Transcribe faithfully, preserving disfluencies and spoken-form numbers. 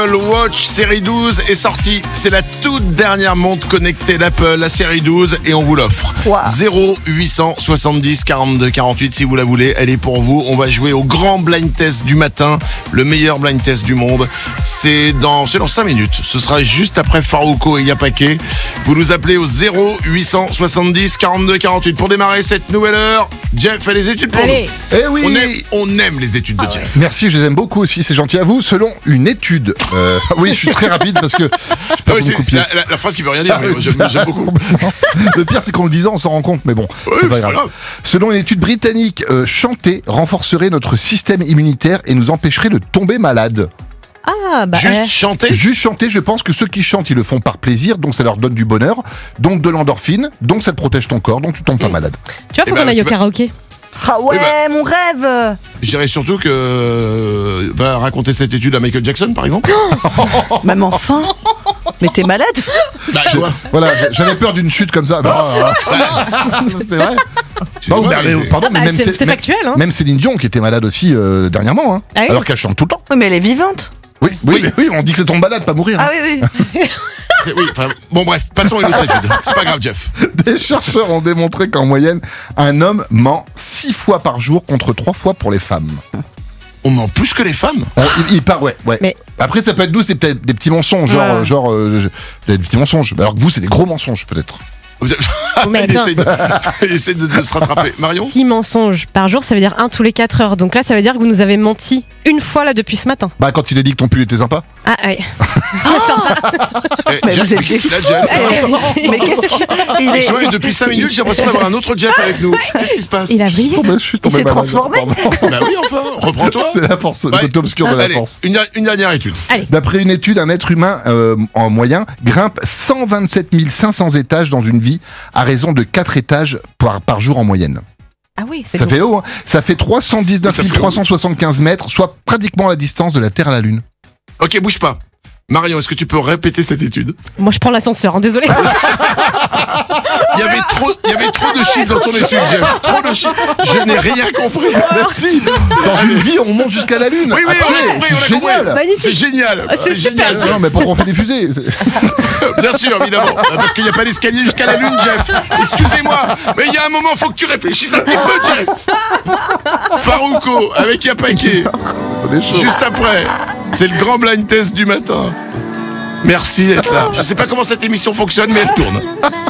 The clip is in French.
Apple Watch série douze est sortie. C'est la toute dernière montre connectée d'Apple, la série douze, et on vous l'offre. Wow. zéro huit cent soixante-dix quarante-deux quarante-huit si vous la voulez. Elle est pour vous. On va jouer au grand blind test du matin, le meilleur blind test du monde. C'est dans, c'est dans cinq minutes. Ce sera juste après Farouko et Yapake. Vous nous appelez au zéro huit cent soixante-dix quarante-deux quarante-huit. Pour démarrer cette nouvelle heure, Jeff fait les études pour Allez. nous. Eh oui. On aime, on aime les études de Ah Jeff. Merci, je les aime beaucoup aussi, c'est gentil à vous. Selon une étude, euh, oui, je suis très rapide parce que je Ah peux oui, vous c'est copier. la, la- la phrase qui veut rien dire, mais Ah, moi, j'aime, j'aime beaucoup. Le pire, c'est qu'en le disant, on s'en rend compte, mais bon, Ouais, c'est pas c'est grave. pas grave. Selon une étude britannique, euh, chanter renforcerait notre système immunitaire et nous empêcherait de tomber malade. Ah, bah. Juste eh. chanter. Juste chanter, je pense que ceux qui chantent, ils le font par plaisir, donc ça leur donne du bonheur, donc de l'endorphine, donc ça te protège ton corps, donc tu tombes pas malade. Tu vois, faut Eh ben, qu'on aille tu au vas- karaoké. Ah ouais, Eh ben- mon rêve. Je dirais surtout que euh, va raconter cette étude à Michael Jackson, par exemple. Même enfin. Mais t'es malade. Bah, je vois. Voilà, j'avais peur d'une chute comme ça. Non, c'est vrai. Tu Non, vois, mais, mais- pardon, mais Ah, même, c'est- Cé- c'est même- factuel, hein. même Céline Dion qui était malade aussi euh, dernièrement, hein, Ah oui. alors qu'elle chante tout le temps. Oui, mais elle est vivante. Oui, oui, mais oui, on dit que c'est ton malade, pas mourir. hein. Ah oui, oui. c'est- oui, enfin, bon bref, passons à une autre étude. C'est pas grave, Jeff. Des chercheurs ont démontré qu'en moyenne, un homme ment six fois par jour contre trois fois pour les femmes. On ment plus que les femmes. On- il, il part, ouais, ouais. Mais- Après, ça peut être doux, c'est peut-être des petits mensonges, genre, Ouais. euh, genre, euh, je- des petits mensonges. Alors que vous, c'est des gros mensonges, peut-être. Mais il attends. essaie, de, il essaie de- de se rattraper. Marion. Six mensonges par jour, ça veut dire un tous les quatre heures. Donc là, ça veut dire que vous nous avez menti une fois là depuis ce matin. Bah, quand il a dit que ton pull était sympa. Ah, ouais. Eh, Mais Jeff, vous êtes mais qu'est-ce qu'il a, des Jeff Eh, Mais qu'est-ce qu'il il Je est... sais pas, depuis cinq minutes, j'ai l'impression d'avoir un autre Jeff avec nous. Qu'est-ce qui se passe? Il a Je suis brillé. tombé, je suis tombé s'est malade. transformé. Pardon. Bah oui, enfin, reprends-toi. C'est la force, le Ouais. côté obscur de la Allez, force. une, une dernière étude. D'après une étude, un être humain euh, en moyen grimpe cent vingt-sept mille cinq cents étages dans une vie à raison de quatre étages par, par jour en moyenne. Ah oui, c'est Ça bon. fait haut, hein. Ça fait trois cent dix-neuf Ça mille fait trois cent soixante-quinze mètres, soit pratiquement la distance de la Terre à la Lune. Ok, bouge pas. Marion, est-ce que tu peux répéter cette étude? Moi, je prends l'ascenseur, hein, désolé. Il y avait trop, il y avait trop de chiffres dans ton étude, Jeff. Trop de chiffres. Je n'ai rien compris. Merci. Dans une vie, on monte jusqu'à la Lune. Oui, oui, Après, on a compris, c'est on a génial. compris. Magnifique. C'est génial. Ah, c'est super. génial. Ah non, mais pourquoi on fait des fusées? Bien sûr, évidemment. Parce qu'il n'y a pas d'escalier jusqu'à la Lune, Jeff. Excusez-moi. Mais il y a un moment, il faut que tu réfléchisses un petit peu, Jeff. Farouko avec Yapake. On est chaud. Juste après, c'est le grand blind test du matin. Merci d'être là. Je sais pas comment cette émission fonctionne, mais elle tourne.